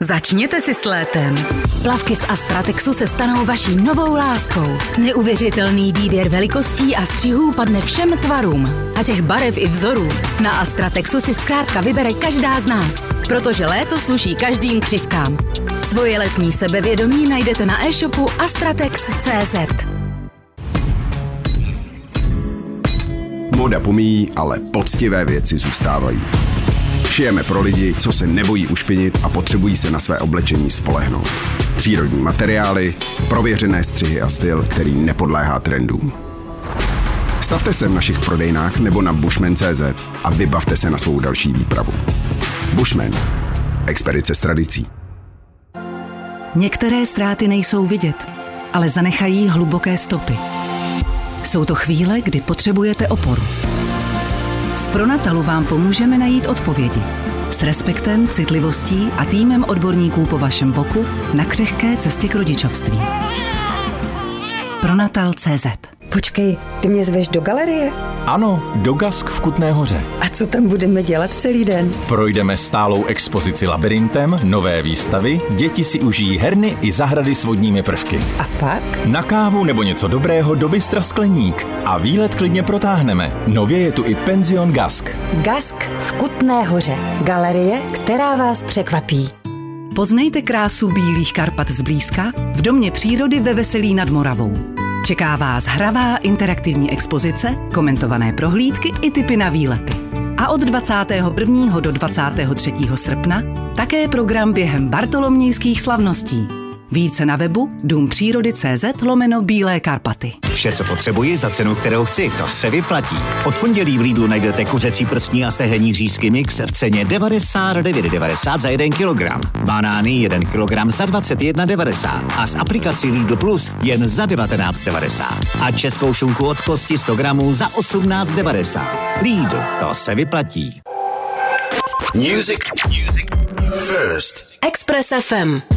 Začněte si s létem. Plavky z Astratexu se stanou vaší novou láskou. Neuvěřitelný výběr velikostí a střihů padne všem tvarům. A těch barev i vzorů. Na Astratexu si zkrátka vybere každá z nás. Protože léto sluší každým křivkám. Svoje letní sebevědomí najdete na e-shopu astratex.cz. Moda pomíjí, ale poctivé věci zůstávají. Šijeme pro lidi, co se nebojí ušpinit a potřebují se na své oblečení spolehnout. Přírodní materiály, prověřené střihy a styl, který nepodléhá trendům. Stavte se v našich prodejnách nebo na bushman.cz a vybavte se na svou další výpravu. Bushman. Expedice s tradicí. Některé ztráty nejsou vidět, ale zanechají hluboké stopy. Jsou to chvíle, kdy potřebujete oporu. V Pronatalu vám pomůžeme najít odpovědi. S respektem, citlivostí a týmem odborníků po vašem boku na křehké cestě k rodičovství. Pronatal.cz. Počkej, ty mě zveš do galerie? Ano, do Gask v Kutné Hoře. A co tam budeme dělat celý den? Projdeme stálou expozici Labyrintem, nové výstavy, děti si užijí herny i zahrady s vodními prvky. A pak? Na kávu nebo něco dobrého do Bystra Skleník. A výlet klidně protáhneme. Nově je tu i penzion Gask. Gask v Kutné Hoře. Galerie, která vás překvapí. Poznejte krásu Bílých Karpat zblízka v Domě přírody ve Veselí nad Moravou. Čeká vás hravá interaktivní expozice, komentované prohlídky i tipy na výlety. A od 21. do 23. srpna také program během bartolomějských slavností. Více na webu dumpřírody.cz/Bílé Karpaty. Vše, co potřebuji za cenu, kterou chci, to se vyplatí. Od pondělí v Lidlu najdete kuřecí prstní a stehenní řízky mix v ceně 99,90 za 1 kilogram. Banány 1 kilogram za 21,90 a s aplikací Lidl Plus jen za 19,90. A českou šunku od kosti 100 gramů za 18,90. Lidl, to se vyplatí. Music first. Express FM.